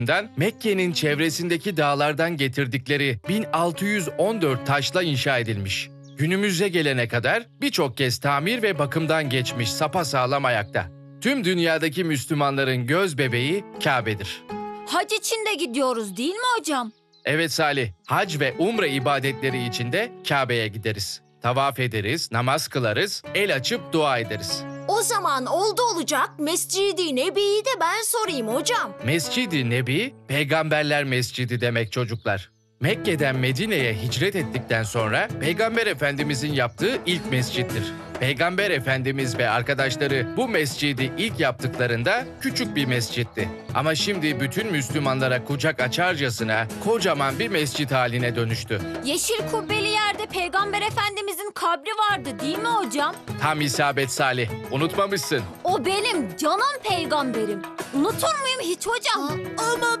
Mekke'nin çevresindeki dağlardan getirdikleri 1614 taşla inşa edilmiş. Günümüze gelene kadar birçok kez tamir ve bakımdan geçmiş sapasağlam ayakta. Tüm dünyadaki Müslümanların göz bebeği Kabe'dir. Hac için de gidiyoruz değil mi hocam? Evet Salih, hac ve umre ibadetleri için de Kabe'ye gideriz. Tavaf ederiz, namaz kılarız, el açıp dua ederiz. O zaman oldu olacak Mescid-i Nebi'yi de ben sorayım hocam. Mescid-i Nebi, Peygamberler Mescidi demek çocuklar. Mekke'den Medine'ye hicret ettikten sonra Peygamber Efendimizin yaptığı ilk mescittir. Peygamber Efendimiz ve arkadaşları bu mescidi ilk yaptıklarında küçük bir mescitti. Ama şimdi bütün Müslümanlara kucak açarcasına kocaman bir mescit haline dönüştü. Yeşil kubbeli yerde Peygamber Efendimizin kabri vardı değil mi hocam? Tam isabet Salih, unutmamışsın. O benim canım peygamberim. Unutur muyum hiç hocam? Ama